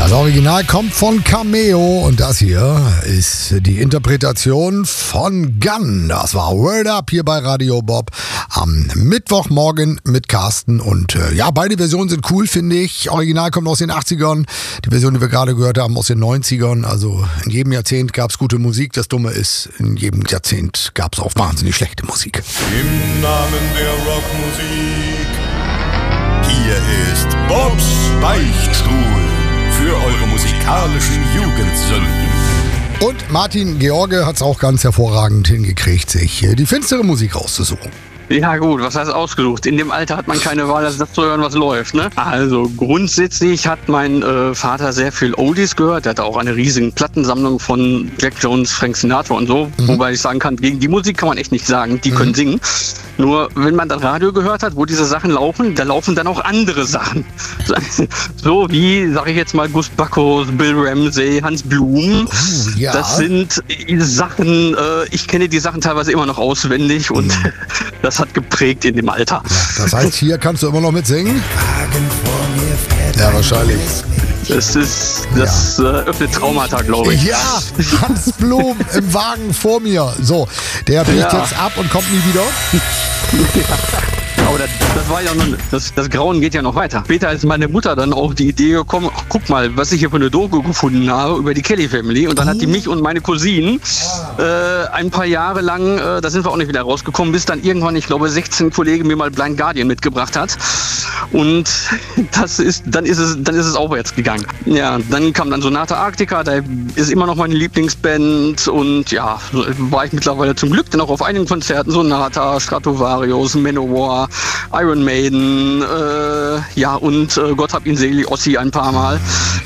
Das Original kommt von Cameo und das hier ist die Interpretation von Gun. Das war Word Up hier bei Radio Bob am Mittwochmorgen mit Carsten. Und ja, beide Versionen sind cool, finde ich. Original kommt aus den 80ern, die Version, die wir gerade gehört haben, aus den 90ern. Also in jedem Jahrzehnt gab es gute Musik. Das Dumme ist, in jedem Jahrzehnt gab es auch wahnsinnig schlechte Musik. Im Namen der Rockmusik, hier ist Bobs Beichtstuhl für eure musikalischen Jugendsünden. Und Martin George hat es auch ganz hervorragend hingekriegt, sich die finstere Musik rauszusuchen. Ja gut, was heißt ausgesucht? In dem Alter hat man keine Wahl, als das zu hören, was läuft, ne? Also grundsätzlich hat mein Vater sehr viel Oldies gehört. Er hatte auch eine riesige Plattensammlung von Jack Jones, Frank Sinatra und so. Wobei ich sagen kann, gegen die Musik kann man echt nicht sagen, die können singen. Nur wenn man das Radio gehört hat, wo diese Sachen laufen, da laufen dann auch andere Sachen. So wie, sag ich jetzt mal, Gus Bacchus, Bill Ramsey, Hans Blum. Ja. Das sind Sachen, ich kenne die Sachen teilweise immer noch auswendig und das hat geprägt in dem Alter. Das heißt, hier kannst du immer noch mitsingen? Ja, wahrscheinlich. Das öffnet Traumata, glaube ich. Ja, Hans Blum im Wagen vor mir. So, der bricht jetzt ab und kommt nie wieder. Aber das war ja noch, das Grauen geht ja noch weiter. Später ist meine Mutter dann auch die Idee gekommen, ach, guck mal, was ich hier für eine Doku gefunden habe über die Kelly Family. Und dann hat die mich und meine Cousinen ein paar Jahre lang, da sind wir auch nicht wieder rausgekommen, bis dann irgendwann, ich glaube, 16 Kollegen mir mal Blind Guardian mitgebracht hat. Und dann ist es aufwärts gegangen. Ja, dann kam dann Sonata Arctica, da ist immer noch meine Lieblingsband. Und ja, war ich mittlerweile zum Glück dann auch auf einigen Konzerten. Sonata, Stratovarius, Manowar, Iron Maiden, ja, und Gott hab ihn selig, Ossi ein paar Mal.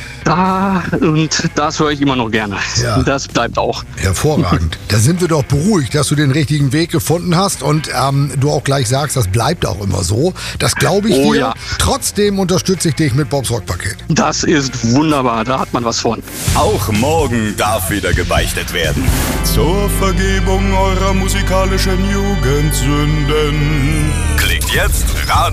Das höre ich immer noch gerne. Ja. Das bleibt auch. Hervorragend. Da sind wir doch beruhigt, dass du den richtigen Weg gefunden hast und du auch gleich sagst, das bleibt auch immer so. Das glaube ich dir. Ja. Trotzdem unterstütze ich dich mit Bobs Rockpaket. Das ist wunderbar, da hat man was von. Auch morgen darf wieder gebeichtet werden. Zur Vergebung eurer musikalischen Jugendsünden. Klickt jetzt Radio